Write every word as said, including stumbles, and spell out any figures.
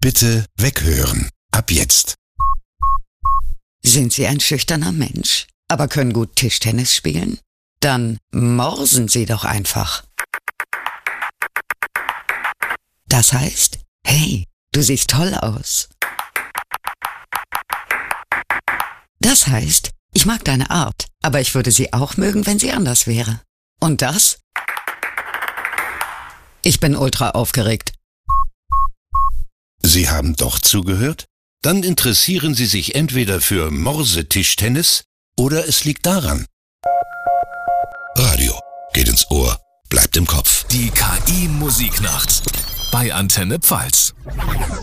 Bitte weghören. Ab jetzt. Sind Sie ein schüchterner Mensch, aber können gut Tischtennis spielen? Dann morsen Sie doch einfach. Das heißt, hey, du siehst toll aus. Das heißt, ich mag deine Art, aber ich würde sie auch mögen, wenn sie anders wäre. Und das? Ich bin ultra aufgeregt. Sie haben doch zugehört? Dann interessieren Sie sich entweder für Morsetischtennis oder es liegt daran. Radio geht ins Ohr, bleibt im Kopf. Die K I-Musiknacht bei Antenne Pfalz.